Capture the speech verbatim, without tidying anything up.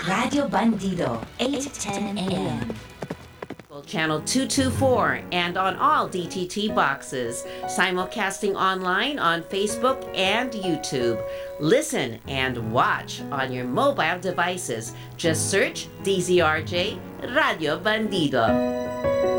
Radio Bandido, eight ten a m Channel two twenty-four and on all D T T boxes. Simulcasting online on Facebook and YouTube. Listen and watch on your mobile devices. Just search D Z R J Radio Bandido.